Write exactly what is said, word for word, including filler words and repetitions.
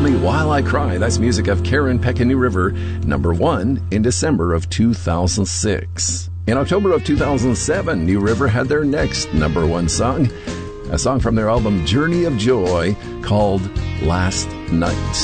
Me While I Cry. That's music of Karen Peck and New River, number one in December of two thousand six. In October of two thousand seven, New River had their next number one song, a song from their album Journey of Joy called Last Night.